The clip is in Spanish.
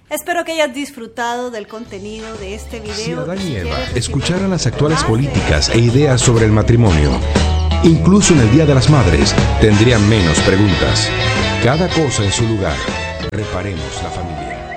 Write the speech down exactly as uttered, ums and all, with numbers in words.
Espero que hayas disfrutado del contenido de este video. Si Adán y Eva escucharan las actuales políticas e ideas sobre el matrimonio, incluso en el Día de las Madres, tendrían menos preguntas. Cada cosa en su lugar. Reparemos la familia.